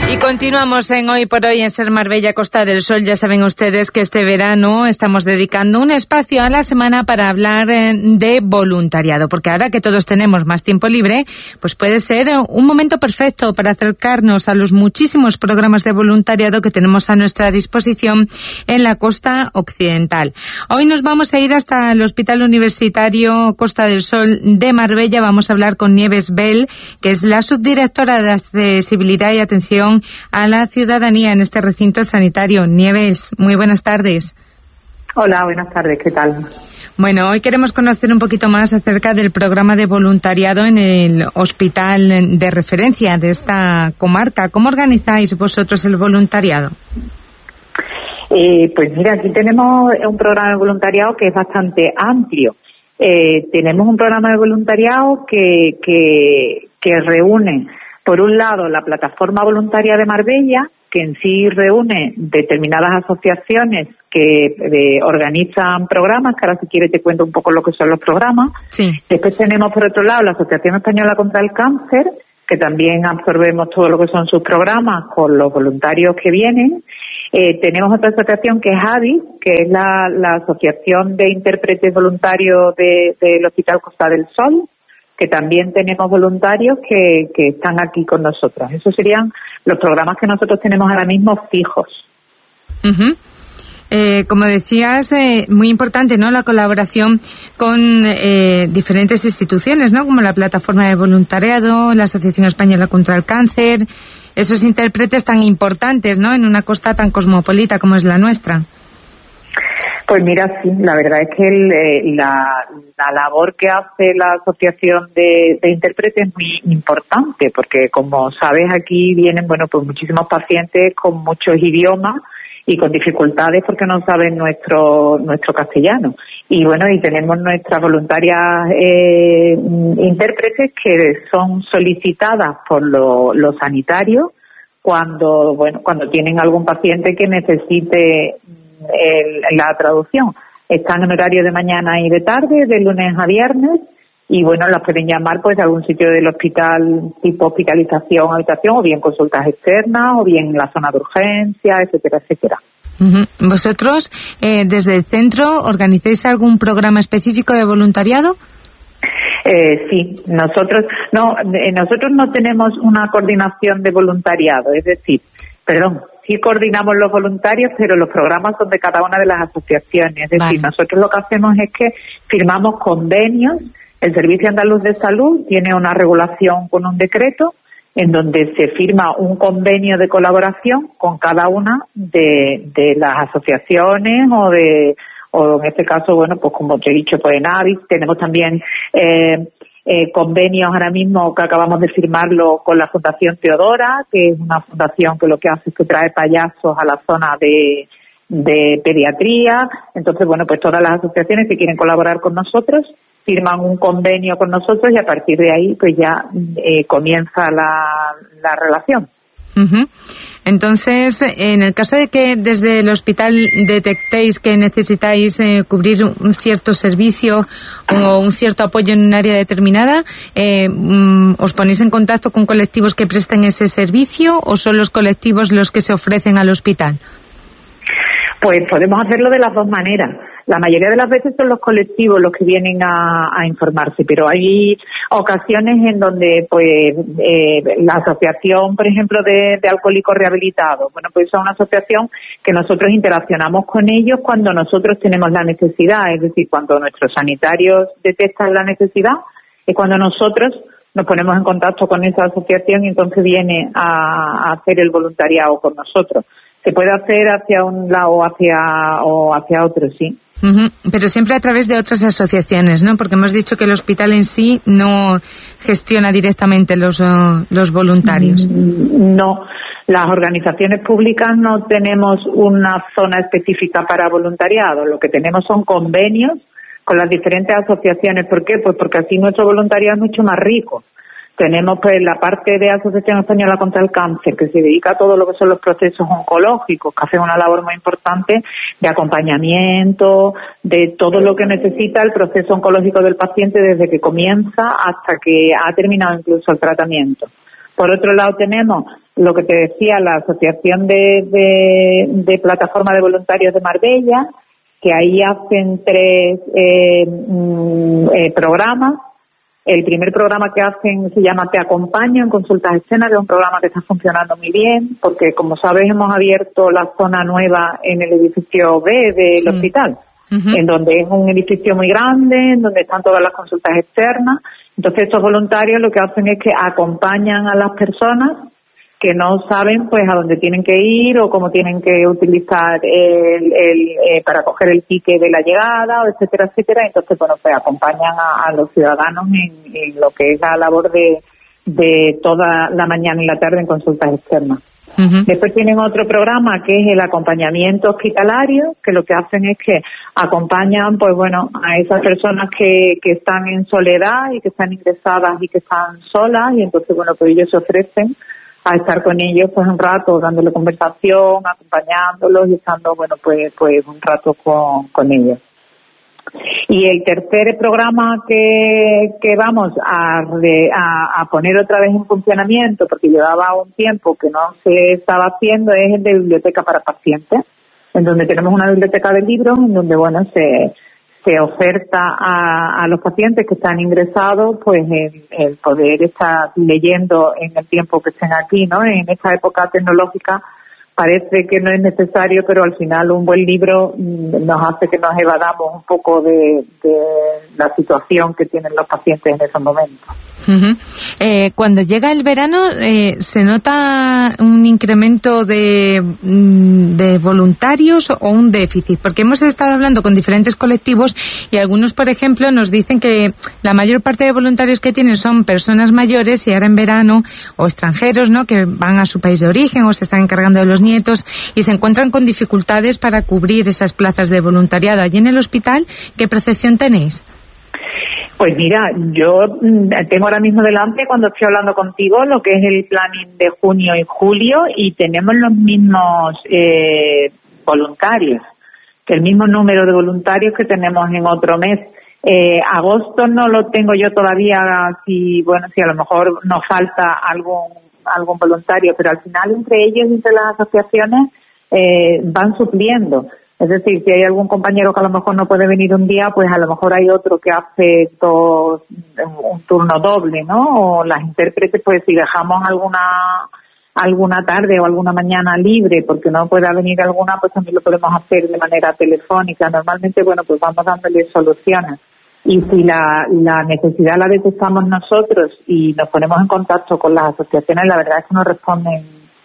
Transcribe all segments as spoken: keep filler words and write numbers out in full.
Y continuamos en Hoy por Hoy en Ser Marbella, Costa del Sol. Ya saben ustedes que este verano estamos dedicando un espacio a la semana para hablar de voluntariado, porque ahora que todos tenemos más tiempo libre, pues puede ser un momento perfecto para acercarnos a los muchísimos programas de voluntariado que tenemos a nuestra disposición en la costa occidental. Hoy nos vamos a ir hasta el Hospital Universitario Costa del Sol de Marbella. Vamos a hablar con Nieves Bell, que es la subdirectora de Accesibilidad y Atención a la ciudadanía en este recinto sanitario. Nieves, muy buenas tardes. Hola, buenas tardes, ¿qué tal? Bueno, hoy queremos conocer un poquito más acerca del programa de voluntariado en el hospital de referencia de esta comarca. ¿Cómo organizáis vosotros el voluntariado? Eh, pues mira, aquí tenemos un programa de voluntariado que es bastante amplio. Eh, tenemos un programa de voluntariado que, que, que reúne, por un lado, la plataforma voluntaria de Marbella, que en sí reúne determinadas asociaciones que eh, organizan programas, que ahora si quieres te cuento un poco lo que son los programas. Sí. Después tenemos, por otro lado, la Asociación Española contra el Cáncer, que también absorbemos todo lo que son sus programas con los voluntarios que vienen. Eh, tenemos otra asociación que es A D I, que es la, la Asociación de Intérpretes Voluntarios de, del Hospital Costa del Sol, que también tenemos voluntarios que, que están aquí con nosotros. Esos serían los programas que nosotros tenemos ahora mismo fijos. Uh-huh. Eh, como decías, eh, muy importante, ¿no?, la colaboración con eh, diferentes instituciones, ¿no?, como la Plataforma de Voluntariado, la Asociación Española contra el Cáncer, esos intérpretes tan importantes, ¿no?, en una costa tan cosmopolita como es la nuestra. Pues mira, sí, la verdad es que el, eh, la, la labor que hace la Asociación de, de Intérpretes es muy importante, porque como sabes, aquí vienen, bueno, pues muchísimos pacientes con muchos idiomas y con dificultades porque no saben nuestro nuestro castellano. Y bueno, y tenemos nuestras voluntarias eh, intérpretes que son solicitadas por lo, los sanitarios cuando, bueno, cuando tienen algún paciente que necesite El, la traducción. Están en horario de mañana y de tarde, de lunes a viernes, y bueno, las pueden llamar pues de algún sitio del hospital, tipo hospitalización, habitación, o bien consultas externas, o bien la zona de urgencia, etcétera, etcétera. Uh-huh. ¿Vosotros, eh, desde el centro, organizáis algún programa específico de voluntariado? Eh, sí, nosotros no, eh, nosotros no tenemos una coordinación de voluntariado, es decir, perdón, sí coordinamos los voluntarios, pero los programas son de cada una de las asociaciones. Es decir, vale, nosotros lo que hacemos es que firmamos convenios. El Servicio Andaluz de Salud tiene una regulación con un decreto en donde se firma un convenio de colaboración con cada una de, de las asociaciones o de, o en este caso, bueno, pues como te he dicho, pues en A V I S tenemos también eh, Eh, convenios ahora mismo que acabamos de firmarlo con la Fundación Teodora, que es una fundación que lo que hace es que trae payasos a la zona de, de pediatría. Entonces, bueno, pues todas las asociaciones que quieren colaborar con nosotros firman un convenio con nosotros y a partir de ahí pues ya eh, comienza la, la relación. Uh-huh. Entonces, en el caso de que desde el hospital detectéis que necesitáis eh, cubrir un cierto servicio o un cierto apoyo en un área determinada, eh, ¿os ponéis en contacto con colectivos que presten ese servicio o son los colectivos los que se ofrecen al hospital? Pues podemos hacerlo de las dos maneras. La mayoría de las veces son los colectivos los que vienen a, a informarse, pero hay ocasiones en donde, pues, eh, la asociación, por ejemplo, de, de alcohólicos rehabilitados, bueno, pues es una asociación que nosotros interaccionamos con ellos cuando nosotros tenemos la necesidad, es decir, cuando nuestros sanitarios detectan la necesidad, es cuando nosotros nos ponemos en contacto con esa asociación y entonces viene a, a hacer el voluntariado con nosotros. Se puede hacer hacia un lado o hacia, o hacia otro, sí. Uh-huh. Pero siempre a través de otras asociaciones, ¿no? Porque hemos dicho que el hospital en sí no gestiona directamente los, uh, los voluntarios. No, las organizaciones públicas no tenemos una zona específica para voluntariado. Lo que tenemos son convenios con las diferentes asociaciones. ¿Por qué? Pues porque así nuestro voluntariado es mucho más rico. Tenemos pues la parte de Asociación Española contra el Cáncer, que se dedica a todo lo que son los procesos oncológicos, que hacen una labor muy importante de acompañamiento, de todo lo que necesita el proceso oncológico del paciente desde que comienza hasta que ha terminado incluso el tratamiento. Por otro lado tenemos lo que te decía, la Asociación de, de, de Plataforma de Voluntarios de Marbella, que ahí hacen tres eh, eh, programas. El primer programa que hacen se llama Te Acompaño en Consultas Externas, que es un programa que está funcionando muy bien, porque como sabes hemos abierto la zona nueva en el edificio B del sí. hospital, uh-huh. en donde es un edificio muy grande, en donde están todas las consultas externas. Entonces estos voluntarios lo que hacen es que acompañan a las personas que no saben pues a dónde tienen que ir o cómo tienen que utilizar el, el eh, para coger el ticket de la llegada, o etcétera, etcétera. Entonces, bueno, pues acompañan a, a los ciudadanos en, en lo que es la labor de, de toda la mañana y la tarde en consultas externas. Uh-huh. Después tienen otro programa que es el acompañamiento hospitalario, que lo que hacen es que acompañan, pues bueno, a esas personas que, que están en soledad y que están ingresadas y que están solas, y entonces, bueno, pues ellos se ofrecen a estar con ellos pues un rato, dándole conversación, acompañándolos y estando, bueno, pues pues un rato con, con ellos. Y el tercer programa que, que vamos a, de, a, a poner otra vez en funcionamiento, porque llevaba un tiempo que no se estaba haciendo, es el de biblioteca para pacientes, en donde tenemos una biblioteca de libros, en donde, bueno, se... se oferta a, a los pacientes que están ingresados pues el, el poder estar leyendo en el tiempo que estén aquí, ¿no? En esta época tecnológica parece que no es necesario, pero al final un buen libro nos hace que nos evadamos un poco de, de la situación que tienen los pacientes en esos momentos. Uh-huh. Eh, cuando llega el verano, eh, ¿se nota un incremento de, de voluntarios o un déficit? Porque hemos estado hablando con diferentes colectivos y algunos, por ejemplo, nos dicen que la mayor parte de voluntarios que tienen son personas mayores y ahora en verano, o extranjeros, ¿no?, que van a su país de origen o se están encargando de los nietos y se encuentran con dificultades para cubrir esas plazas de voluntariado. Allí en el hospital, ¿qué percepción tenéis? Pues mira, yo tengo ahora mismo delante, cuando estoy hablando contigo, lo que es el planning de junio y julio, y tenemos los mismos eh, voluntarios, que el mismo número de voluntarios que tenemos en otro mes. Eh, agosto no lo tengo yo todavía, si bueno, si a lo mejor nos falta algún algún voluntario, pero al final entre ellos, entre las asociaciones, eh, van supliendo. Es decir, si hay algún compañero que a lo mejor no puede venir un día, pues a lo mejor hay otro que hace dos, un turno doble, ¿no? O las intérpretes, pues si dejamos alguna alguna tarde o alguna mañana libre porque no pueda venir alguna, pues también lo podemos hacer de manera telefónica. Normalmente, bueno, pues vamos dándole soluciones. Y si la, la necesidad la detectamos nosotros y nos ponemos en contacto con las asociaciones, la verdad es que nos responden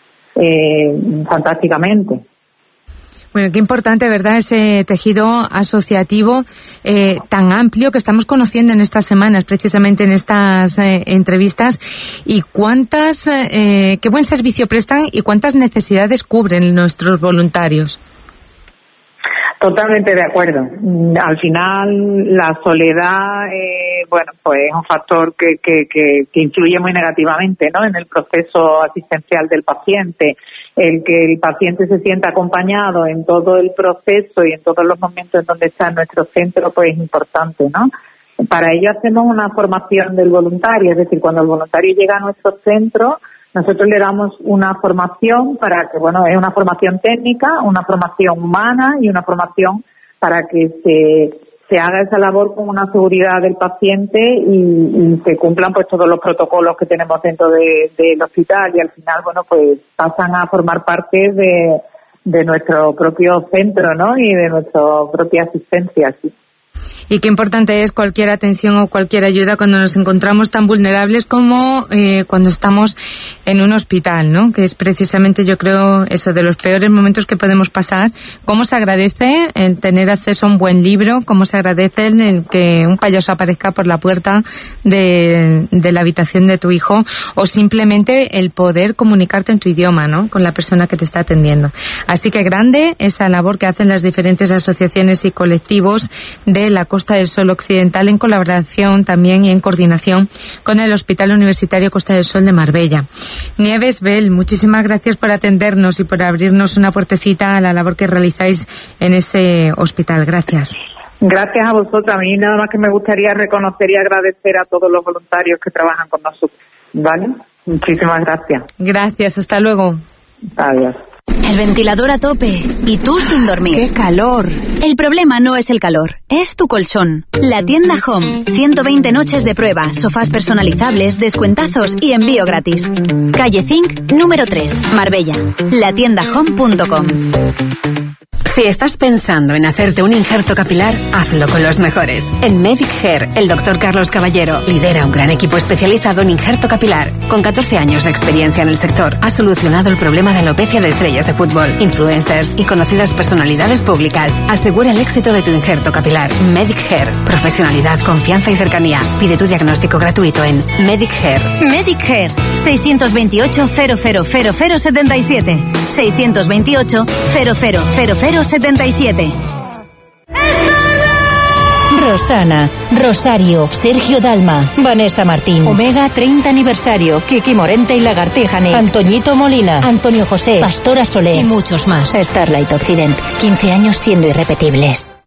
eh, fantásticamente. Bueno, qué importante, ¿verdad?, ese tejido asociativo eh, tan amplio que estamos conociendo en estas semanas, precisamente en estas eh, entrevistas, y cuántas, eh, qué buen servicio prestan y cuántas necesidades cubren nuestros voluntarios. Totalmente de acuerdo. Al final, la soledad, eh, bueno, pues es un factor que, que, que, que influye muy negativamente, ¿no?, en el proceso asistencial del paciente. El que el paciente se sienta acompañado en todo el proceso y en todos los momentos en donde está en nuestro centro, pues es importante, ¿no? Para ello hacemos una formación del voluntario, es decir, cuando el voluntario llega a nuestro centro, nosotros le damos una formación para que, bueno, es una formación técnica, una formación humana y una formación para que se, se haga esa labor con una seguridad del paciente y, y se cumplan pues todos los protocolos que tenemos dentro de, del hospital, y al final, bueno, pues pasan a formar parte de, de nuestro propio centro, ¿no?, y de nuestra propia asistencia, sí. Y qué importante es cualquier atención o cualquier ayuda cuando nos encontramos tan vulnerables como eh, cuando estamos en un hospital, ¿no? Que es precisamente, yo creo, eso, de los peores momentos que podemos pasar. Cómo se agradece el tener acceso a un buen libro, cómo se agradece el, el que un payaso aparezca por la puerta de, de la habitación de tu hijo, o simplemente el poder comunicarte en tu idioma, ¿no?, con la persona que te está atendiendo. Así que grande esa labor que hacen las diferentes asociaciones y colectivos de la Costa del Sol Occidental, en colaboración también y en coordinación con el Hospital Universitario Costa del Sol de Marbella. Nieves Bell, muchísimas gracias por atendernos y por abrirnos una puertecita a la labor que realizáis en ese hospital. Gracias. Gracias a vosotros. A mí nada más que me gustaría reconocer y agradecer a todos los voluntarios que trabajan con nosotros, ¿vale? Muchísimas gracias. Gracias, hasta luego. Adiós. El ventilador a tope y tú sin dormir. ¡Qué calor! El problema no es el calor, es tu colchón. La tienda Home. ciento veinte noches de prueba, sofás personalizables, descuentazos y envío gratis. Calle Zinc, número tres, Marbella. la tienda home punto com. Si estás pensando en hacerte un injerto capilar, hazlo con los mejores. En Medic Hair, el doctor Carlos Caballero lidera un gran equipo especializado en injerto capilar. Con catorce años de experiencia en el sector, ha solucionado el problema de alopecia de estrellas de fútbol, influencers y conocidas personalidades públicas. Asegura el éxito de tu injerto capilar. Medic Hair. Profesionalidad, confianza y cercanía. Pide tu diagnóstico gratuito en Medic Hair. Medic Hair. seiscientos veintiocho, cero cero cero cero setenta y siete. seiscientos veintiocho, cero cero cero cero setenta y siete. Rosana, Rosario, Sergio Dalma, Vanessa Martín, Omega treinta aniversario, Kiki Morente y Lagartijani, Antoñito Molina, Antonio José, Pastora Soler Y muchos más. Starlight Occident, quince años siendo irrepetibles.